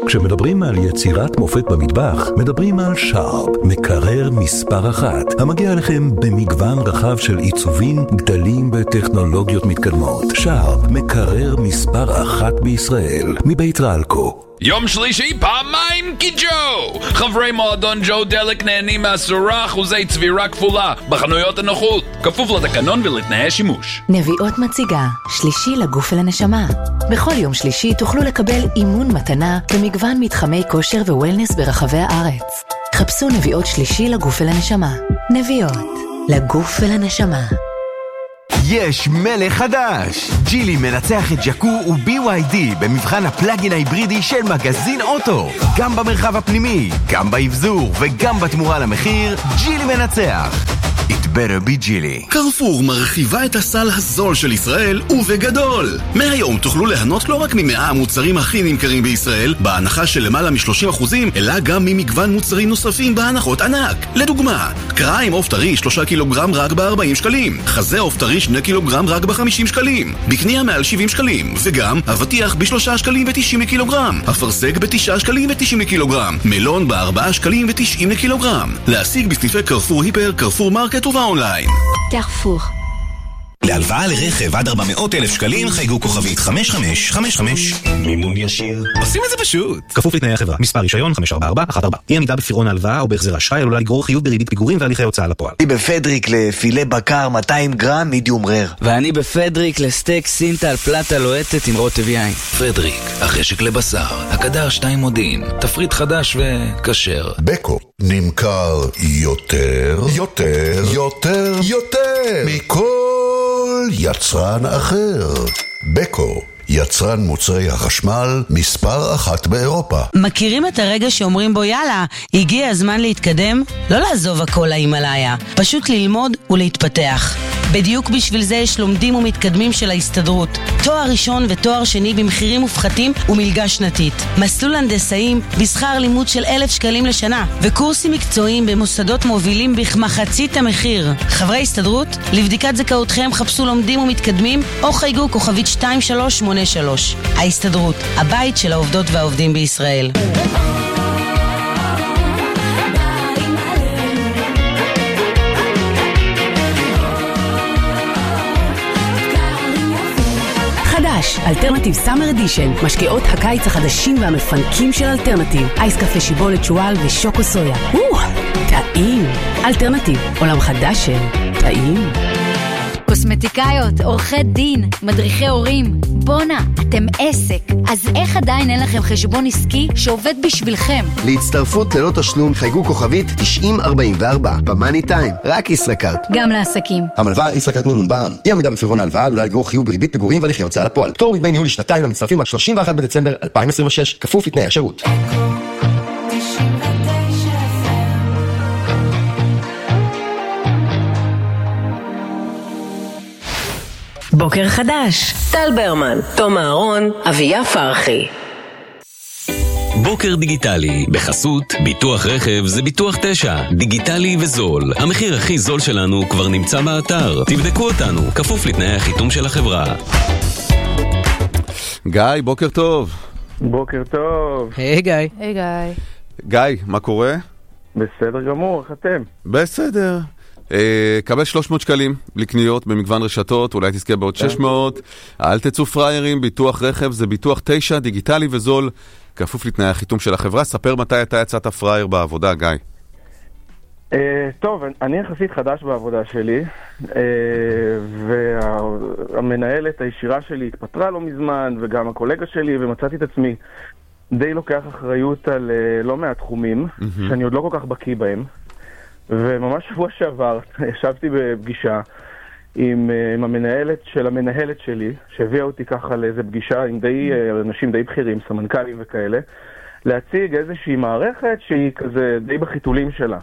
כשמדברים על יצירת מופת במטבח, מדברים על שרפ, מקרר מספר 1, המגיע לכם במגוון רחב של עיצובים, גדלים וטכנולוגיות מתקדמות. שרפ, מקרר מספר 1 בישראל, מבית רלקו. יום שלישי פעמיים קיג'ו! חברי מועדון ג'ו דלק נהנים מ10% צבירה כפולה בחנויות הנוחות, כפוף לתקנון ולתנאי שימוש. נביאות מציגה שלישי לגוף ולנשמה. בכל יום שלישי תוכלו לקבל אימון מתנה במגוון מתחמי כושר ווולנס ברחבי הארץ. חפשו נביאות שלישי לגוף ולנשמה. נביאות לגוף ולנשמה. יש מלך חדש! ג'ילי מנצח את ג'קו ו-BYD במבחן הפלאגין ההיברידי של מגזין אוטו. גם במרחב הפנימי, גם באבזור וגם בתמורה למחיר, ג'ילי מנצח. It better be ג'ילי. קרפור מרחיבה את הסל הזול של ישראל ובגדול. מהיום תוכלו ליהנות לא רק מ100 המוצרים הכי נמכרים בישראל, בהנחה של למעלה מ-30%, אלא גם ממגוון מוצרים נוספים בהנחות ענק. לדוגמה, קריים עוף טרי 3 קילוגרם רק ב-40 שקלים, חזה עוף טרי 2 קילוגרם רק ב-50 שקלים, בקנייה מעל 70 שקלים, וגם אבטיח ב3 שקלים ו90 לקילוגרם, אפרסק ב9 שקלים ו90 לקילוגרם, מלון ב4 שקלים ו90 לקילוגרם. להשיג בסניפי קרפור היפר, קרפור מרקט ובאונליין. קרפור. להלוואה לרכב עד 400,000 שקלים חייגו כוכבית 5555. מימון ישיר. עושים את זה פשוט. כפוף לתנאי החברה. מספר רישיון 54414. אי עמידה בפירעון ההלוואה או בהחזר אשראי עלולה לגרור חיוב בריבית פיגורים והליכי הוצאה לפועל. אני בפדריק לפילה בקר 200 גרם מידיום רר. ואני בפדריק לסטייק סינטל פלטה לוהטת עם רוטב יין. פדריק, החשק לבשר, הקדר 2 מודיעין, תפריט חדש וכשר. בקו נמכר יותר מכל יצרן אחר. בקו, יצרן מוצרי החשמל מספר 1 באירופה. מכירים את הרגע שאומרים בו יאללה, הגיע הזמן להתקדם? לא לעזוב הכל להימאליה, פשוט ללמוד ולהתפתח. בדיוק בשביל זה יש לומדים ומתקדמים של ההסתדרות. תואר ראשון ותואר שני במחירים מופחתים ומלגה שנתית. מסלול הנדסאים בשכר לימוד של 1,000 שקלים לשנה. וקורסים מקצועיים במוסדות מובילים בכמחצית המחיר. חברי הסתדרות, לבדיקת זכאותכם חפשו לומדים ומתקדמים או חייגו כוכבית 2383. ההסתדרות, הבית של העובדות והעובדים בישראל. אלטרנטיב סאמר אדישן, משקיעות הקיץ החדשים והמפנקים של אלטרנטיב, אייס קפה שיבולת שואל ושוקו סויה. טעים. אלטרנטיב, עולם חדש של טעים. קוסמטיקאיות, עורכי דין, מדריכי הורים. בונה, אתם עסק. אז איך עדיין אין לכם חשבון עסקי שעובד בשבילכם? להצטרפות ללא תשלום חייגו כוכבית 9044 במאני טיים, רק ישראכרט. גם לעסקים. המלווה ישראכרט נון בע"מ. אי עמידה בפירעון ההלוואה עלולה לגרור חיוב בריבית פיגורים והליכי הוצאה לפועל. פטור מדמי ניהול לשנתיים למצטרפים עד 31 בדצמבר 2026, כפוף לתנאי השירות. בוקר חדש. טל ברמן, תום אהרון, אביה פרחי. בוקר דיגיטלי, בחסות ביטוח רכב זה ביטוח 9, דיגיטלי וזול. המחיר הכי זול שלנו כבר נמצא באתר. תבדקו אותנו, כפוף לתנאי החיתום של החברה. גיא, בוקר טוב. בוקר טוב. היי גיא. היי גיא. גיא, מה קורה? בסדר גמור, איך אתם? בסדר. קבל 300 שקלים לקניות במגוון רשתות, אולי תזכה בעוד 600. אל תצאו פריירים, ביטוח רכב זה ביטוח 9, דיגיטלי וזול, כפוף לתנאי החיתום של החברה. ספר מתי אתה יצאת פרייר בעבודה, גיא. טוב, אני יחסית חדש בעבודה שלי, והמנהלת הישירה שלי התפטרה לא מזמן, וגם הקולגה שלי, ומצאתי את עצמי די לוקח אחריות על לא מעט תחומים, שאני עוד לא כל כך בקיא בהם. וממש שבוע שעבר ישבתי בפגישה עם המנהלת של המנהלת שלי, שהביאה אותי ככה לאיזה פגישה עם אנשים די בכירים, סמנכ"לים וכאלה, להציג איזושהי מערכת שהיא כזה די בחיתולים שלה.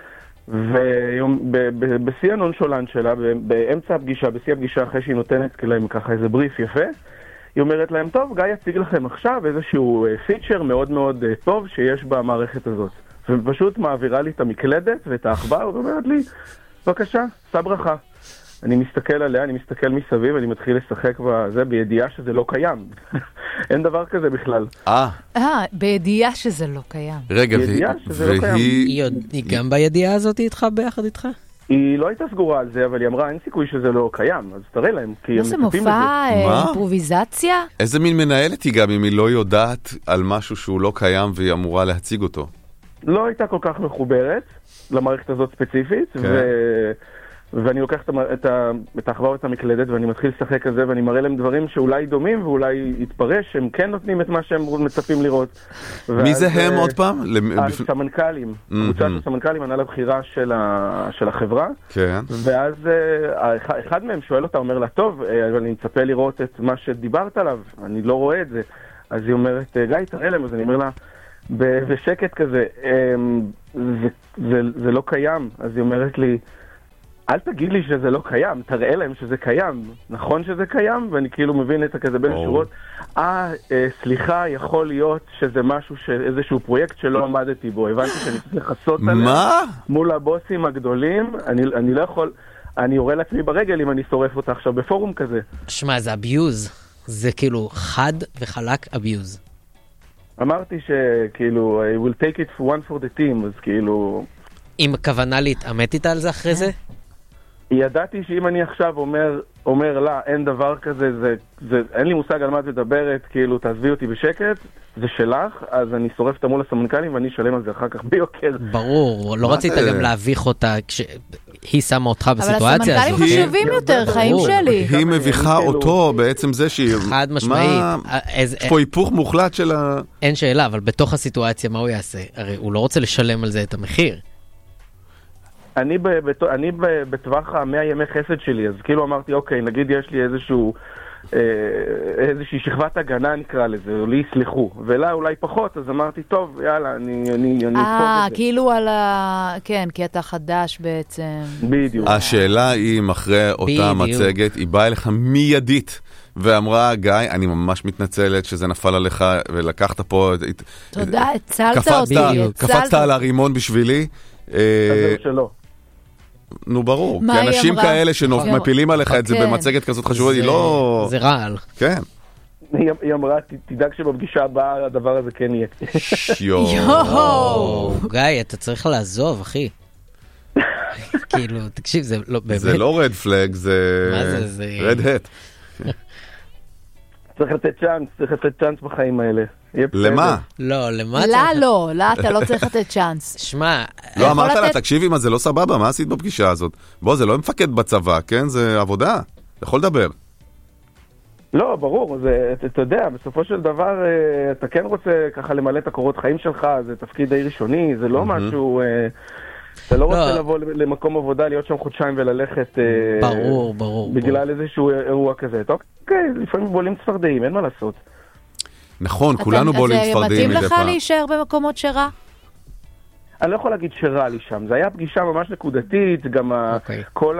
ובשיא הנונשולן שלה, באמצע הפגישה, בשיא הפגישה אחרי שהיא נותנת להם ככה איזה בריף יפה, היא אומרת להם, טוב, גיא יציג לכם עכשיו איזשהו פיצ'ר מאוד מאוד טוב שיש במערכת הזאת. ופשוט מעבירה לי את המקלדת ואת האחבר, ואומרת לי, בבקשה, שא ברכה. אני מסתכל עליה, אני מסתכל מסביב, אני מתחיל לשחק בזה, בידיעה שזה לא קיים. אין דבר כזה בכלל. בידיעה שזה לא קיים. רגע, היא גם בידיעה הזאת איתך, ביחד איתך? היא לא הייתה סגורה על זה, אבל היא אמרה, אין סיכוי שזה לא קיים, אז תראה להם, כי הם זה מצפים לזה. מופע, אימפרוביזציה? איזה מין מנהלת היא גם אם היא לא יודעת על משהו שהוא לא קיים והיא אמורה להציג אותו? לא הייתה כל כך מחוברת למערכת הזאת ספציפית, ואני לוקח את האחווה ואת המקלדת ואני מתחיל לשחק על זה ואני מראה להם דברים שאולי דומים ואולי יתפרש, הם כן נותנים את מה שהם מצפים לראות. מי זה הם עוד פעם? הסמנכ"לים, קבוצת הסמנכ"לים ענה לבחירה של החברה, ואז אחד מהם שואל אותה, אומר לה, טוב, אני מצפה לראות את מה שדיברת עליו, אני לא רואה את זה. אז היא אומרת, גיא, תראה להם, אז אני אומר לה, בשקט כזה, זה לא קיים. אז היא אומרת לי, אל תגיד לי שזה לא קיים, תראה להם שזה קיים. נכון שזה קיים? ואני כאילו מבין את הכזה בין השורות. סליחה, יכול להיות שזה משהו, איזשהו פרויקט שלא עמדתי בו. הבנתי שאני צריך לחסות עליהם מול הבוסים הגדולים. אני לא יכול, אני יורה לעצמי ברגל אם אני שורף אותה עכשיו בפורום כזה. שמע, זה אביוז. זה כאילו חד וחלק אביוז. אמרתי שכאילו, I will take it one for the team, אז כאילו... עם הכוונה להתאמת איתה על זה אחרי זה? ידעתי שאם אני עכשיו אומר לה, אין דבר כזה, אין לי מושג על מה את מדברת, כאילו, תעזבי אותי בשקט, זה שלך, אז אני שורף את מול הסמנכ"לים ואני אשלם על זה אחר כך ביוקר. ברור, לא רצית גם להביך אותה כשהיא שמה אותך בסיטואציה הזאת. אבל הסמנכ"לים חשובים יותר, חיים שלי. היא מביכה אותו בעצם זה שהיא... חד משמעית. יש פה היפוך מוחלט של ה... אין שאלה, אבל בתוך הסיטואציה מה הוא יעשה? הרי הוא לא רוצה לשלם על זה את המחיר. אני בטווח 100 ימי חסד שלי, אז כאילו אמרתי, אוקיי, נגיד יש לי איזושהי שכבת הגנה נקרא לזה, או לי יסלחו, ולה אולי פחות, אז אמרתי, טוב, יאללה, אני אתפוק את זה. כאילו על כן, כי אתה חדש בעצם. בדיוק. השאלה היא אם אחרי אותה מצגת, היא באה אליך מיידית, ואמרה, גיא, אני ממש מתנצלת שזה נפל עליך, ולקחת פה... תודה, הצלת אותי. קפצת על הרימון בשבילי. אז שלא. נו ברור, כי אנשים כאלה שמפילים עליך את זה במצגת כזאת חשובה, היא לא... זה רעל. כן. היא אמרה, תדאג שבפגישה הבאה הדבר הזה כן יהיה. יואו. גיא, אתה צריך לעזוב, אחי. כאילו, תקשיב, זה לא באמת... זה לא רד פלג, זה... מה זה? רד הט. צריך לתת צ'אנס בחיים האלה. למה? לא, למה? לא, אתה לא צריך לתת צ'אנס. שמע, לא אמרת לה, תקשיבי מה זה לא סבבה, מה עשית בפגישה הזאת? בוא, זה לא מפקד בצבא, כן? זה עבודה, יכול לדבר. לא, ברור, אתה יודע, בסופו של דבר אתה כן רוצה ככה למלא את הקורות חיים שלך, זה תפקיד די ראשוני, זה לא משהו... אתה לא רוצה לבוא למקום עבודה, להיות שם חודשיים וללכת... ברור. בגלל איזשהו אירוע כזה. אוקיי, לפעמים בולים צפרדעים, אין מה לעשות. נכון, כולנו בולים צפרדעים מדי פעם. מתאים לך להישאר במקומות שרע? אני לא יכול להגיד שרע לי שם. זה היה פגישה ממש נקודתית, גם כל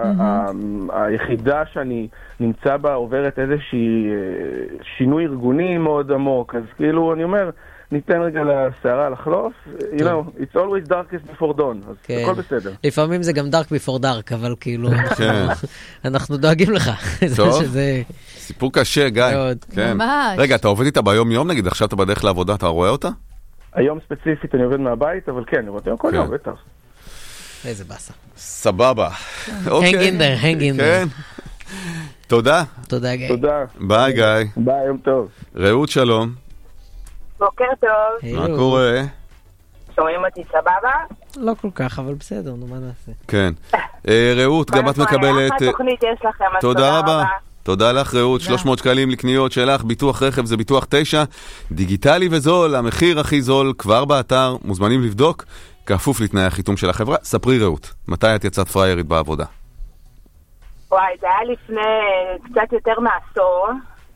היחידה שאני נמצא בה עוברת איזושהי שינוי ארגוני מאוד עמוק. אז כאילו, אני אומר... ניתן רגע לשערה לחלוף, you know, it's always darkest before dawn, אז הכל בסדר. לפעמים זה גם dark before dark, אבל כאילו, אנחנו דואגים לך. טוב, סיפור קשה, גיא. ממש. רגע, אתה עובד איתה ביום יום, נגיד, עכשיו אתה בדרך לעבודה, אתה רואה אותה? היום ספציפית אני עובד מהבית, אבל כן, אני רואה אותה כל יום, בטח. איזה באסה. סבבה. hang in there. תודה. תודה, גיא. תודה. ביי, גיא. ביי, יום טוב. רעות, שלום. בוקר טוב. מה קורה? שומעים אותי סבבה? לא כל כך, אבל בסדר, נו מה נעשה. כן. רעות, גם את מקבלת... התוכנית יש לכם, אז תודה רבה. תודה לך רעות, 300 שקלים לקניות שלך, ביטוח רכב זה ביטוח 9, דיגיטלי וזול, המחיר הכי זול כבר באתר, מוזמנים לבדוק, כפוף לתנאי החיתום של החברה. ספרי רעות, מתי את יצאת פריירית בעבודה? וואי, זה היה לפני קצת יותר מעשור.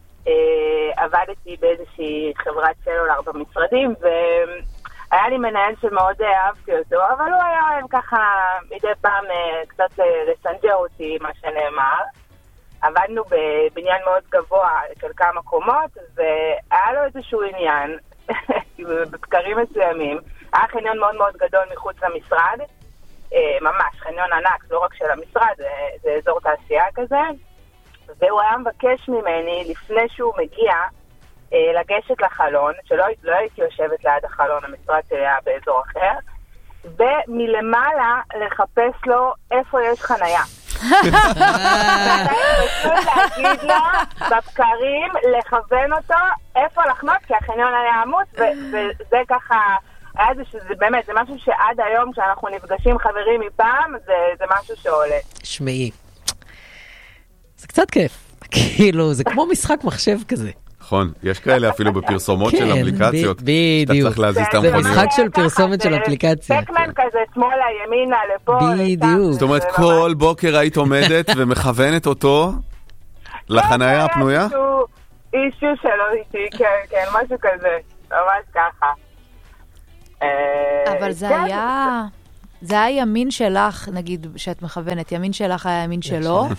עבדתי באיזושהי חברת סלולר במשרדים, והיה לי מנהל שמאוד אהבתי אותו, אבל הוא היה ככה מדי פעם קצת לסנג'ר אותי, מה שנאמר. עבדנו בבניין מאוד גבוה של כמה קומות, והיה לו איזשהו עניין, בבקרים מסוימים. היה חניון מאוד מאוד גדול מחוץ למשרד, ממש חניון ענק, לא רק של המשרד, זה אזור תעשייה כזה, והוא היה מבקש ממני לפני שהוא מגיע לגשת לחלון, שלא הייתי יושבת ליד החלון, המשרד שלי היה באזור אחר, ומלמעלה לחפש לו איפה יש חנייה. פשוט להגיד לו בבקרים, לכוון אותו איפה לחנות, כי החניון היה עמוס, וזה ככה, היה זה שזה באמת, זה משהו שעד היום כשאנחנו נפגשים חברים מפעם, זה משהו שעולה. שמעי, זה קצת כיף, כאילו זה כמו משחק מחשב כזה. נכון, יש כאלה אפילו בפרסומות של אפליקציות. בדיוק. שאתה צריך להזיז את המכוניות. זה משחק של פרסומת של אפליקציה. פקמן כזה, שמאלה, ימינה, לפה. בדיוק. זאת אומרת, כל בוקר היית עומדת ומכוונת אותו לחנייה הפנויה? אישו שלו איתי, כן, משהו כזה. ממש ככה. אבל זה היה ימין שלך, נגיד, שאת מכוונת. ימין שלך היה ימין שלו.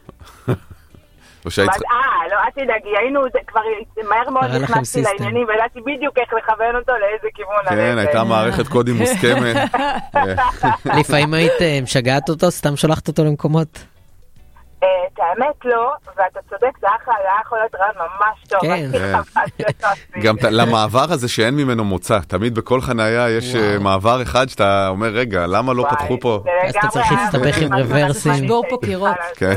לא, את תדאגי, היינו כבר מהר מאוד נכנסתי לעניינים וידעתי בדיוק איך לכוון אותו לאיזה כיוון. כן, הייתה מערכת קודים מוסכמת. לפעמים היית משגעת אותו, סתם שולחת אותו למקומות? את האמת לא, ואתה צודק, זה היה יכול להיות רעיון ממש טוב. גם למעבר הזה שאין ממנו מוצא, תמיד בכל חנייה יש מעבר אחד שאתה אומר, רגע, למה לא פתחו פה? אז אתה צריך להסתבך עם רוורסים. לשבור פה קירות. כן.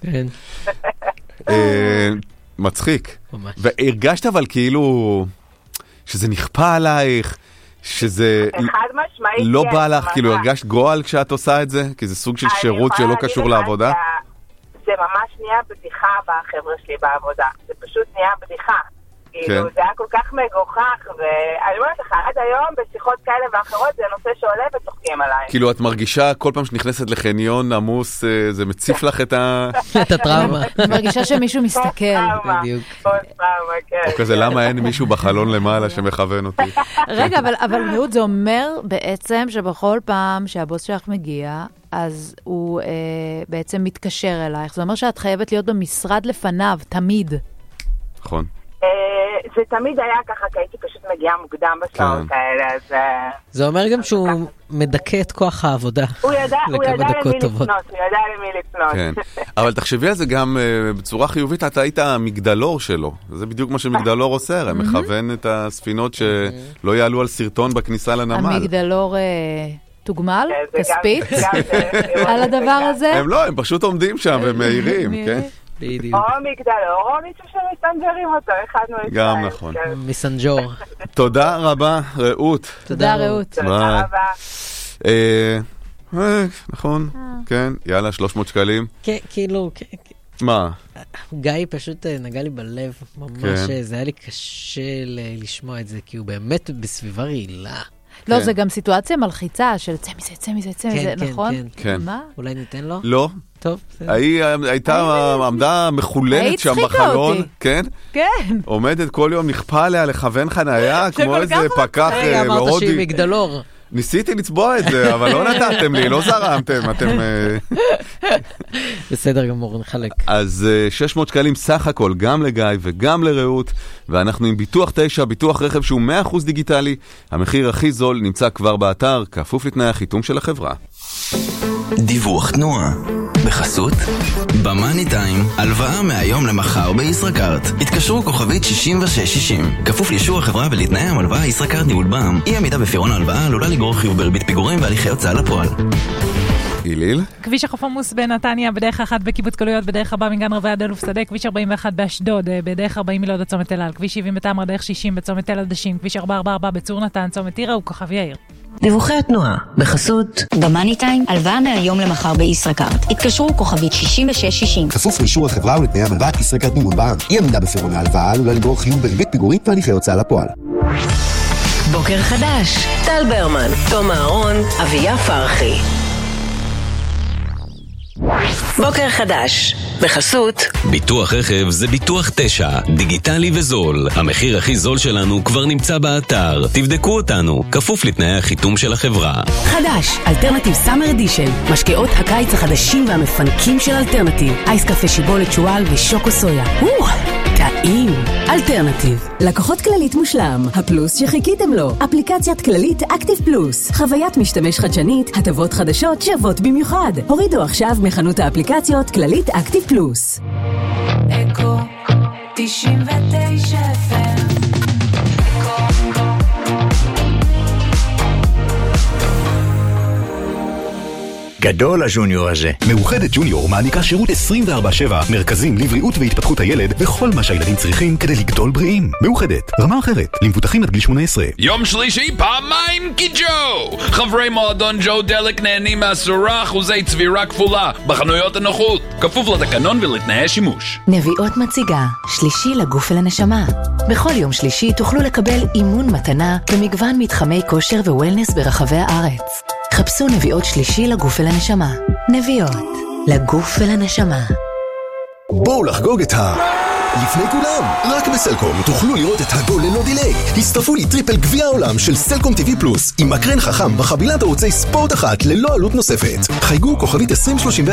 מצחיק. והרגשת אבל כאילו שזה נכפה עלייך, שזה לא בא לך, כאילו הרגשת גועל כשאת עושה את זה? כי זה סוג של שירות שלא קשור לעבודה? זה ממש נהיה בדיחה בחבר'ה שלי בעבודה. זה פשוט נהיה בדיחה. כאילו, זה היה כל כך מגוחך, ואני אומרת לך, עד היום בשיחות כאלה ואחרות זה נושא שעולה וצוחקים עליי. כאילו, את מרגישה כל פעם שנכנסת לחניון עמוס, זה מציף לך את הטראומה. אני מרגישה שמישהו מסתכל. בדיוק. או כזה, למה אין מישהו בחלון למעלה שמכוון אותי? רגע, אבל מיעוט, זה אומר בעצם שבכל פעם שהבוס שלך מגיע, אז הוא בעצם מתקשר אלייך. זה אומר שאת חייבת להיות במשרד לפניו, תמיד. נכון. זה תמיד היה ככה, כי הייתי פשוט מגיעה מוקדם בשעות האלה, אז... זה אומר גם שהוא מדכא את כוח העבודה. הוא ידע למי לפנות. כן, אבל תחשבי על זה גם בצורה חיובית, אתה היית המגדלור שלו. זה בדיוק מה שמגדלור עושה, הם מכוון את הספינות שלא יעלו על סרטון בכניסה לנמל. המגדלור... תוגמל, כספית, על הדבר הזה? הם לא, הם פשוט עומדים שם ומאירים, כן? או מגדלור, או מישהו שמסנג'רים אותו, אחד מאיתנו. גם נכון. מסנג'ור. תודה רבה, רעות. תודה רעות. תודה רבה. נכון, כן, יאללה, 300 שקלים. כאילו, מה? גיא פשוט נגע לי בלב, ממש, זה היה לי קשה לשמוע את זה, כי הוא באמת בסביבה רעילה. לא, זה גם סיטואציה מלחיצה של צא מזה, נכון? כן. מה? אולי ניתן לו? לא. טוב. היא הייתה עמדה מחוללת שם בחלון. כן? כן. עומדת כל יום, נכפה עליה לכוון חנייה, כמו איזה פקח הודי. אמרת שהיא מגדלור. ניסיתי לצבוע את זה, אבל לא נתתם לי, לא זרמתם, אתם... בסדר גמור, נחלק. אז 600 שקלים סך הכל, גם לגיא וגם לרעות, ואנחנו עם ביטוח 9, ביטוח רכב שהוא 100% דיגיטלי, המחיר הכי זול נמצא כבר באתר, כפוף לתנאי החיתום של החברה. דיווח תנועה בחסות במאני טיים, הלוואה מהיום למחר בישראכרט. התקשרו כוכבית 6660, כפוף לאישור החברה ולתנאי המלוואה. ישראכרט ניהול בע"מ. אי עמידה בפירעון ההלוואה עלולה לגרור חיוב בריבית פיגורים והליכי הוצאה לפועל. איליל? כביש החוף עמוס בנתניה, בדרך 1 בקיבוץ גלויות, בדרך 4 מגן רבי עד אלוף שדה, כביש 41 באשדוד, בדרך 40 מלוד צומת אל על, כביש 70 בתמרה, דרך 60 בצומת תל עדשים, כביש 444 בצור נתן, צומת טירה וכוכב יאיר. דיווחי התנועה בחסות במאני טיים, הלוואה מהיום למחר בישראכרט. התקשרו כוכבית 6660. כפוף לאישור החברה ולתנאי המלוואה. ישראכרט ניהול בע"מ. אי עמידה בפירעון ההלוואה עלולה לגרור חיוב בריבית פיגורים והליכי הוצאה לפועל. בוקר חדש, טל ברמן, תום אהרון, אביה פרחי. בוקר חדש, בחסות ביטוח רכב זה ביטוח 9, דיגיטלי וזול. המחיר הכי זול שלנו כבר נמצא באתר. תבדקו אותנו, כפוף לתנאי החיתום של החברה. חדש, אלטרנטיב סאמר אדישן, משקאות הקיץ החדשים והמפנקים של אלטרנטיב. אייס קפה שיבולת שואל ושוקו סויה. טעים. אלטרנטיב. לקוחות כללית מושלם. הפלוס שחיכיתם לו. אפליקציית כללית אקטיב פלוס. חוויית משתמש חדשנית, הטבות חדשות שוות במיוחד. הורידו עכשיו מחנות האפליקציות כללית אקטיב פלוס. אקו 99 FM. גדול הג'וניור הזה. מאוחדת ג'וניור מעניקה שירות 24/7, מרכזים לבריאות והתפתחות הילד וכל מה שהילדים צריכים כדי לגדול בריאים. מאוחדת, רמה אחרת, למבוטחים עד גיל 18. יום שלישי פעמיים קיג'ו! חברי מועדון ג'ו דלק נהנים מ10% צבירה כפולה בחנויות הנוחות, כפוף לתקנון ולתנאי שימוש. נביאות מציגה, שלישי לגוף ולנשמה. בכל יום שלישי תוכלו לקבל אימון מתנה במגוון מתחמי כושר ווולנס ברחבי הארץ. חפשו נביאות שלישי לגוף ולנשמה. נביאות, לגוף ולנשמה. בואו לחגוג את לפני כולם, רק בסלקום תוכלו לראות את הגול ללא דילי. הצטרפו לי טריפל גביע העולם של סלקום TV פלוס עם מקרן חכם וחבילת ערוצי ספורט אחת ללא עלות נוספת. חייגו כוכבית 2031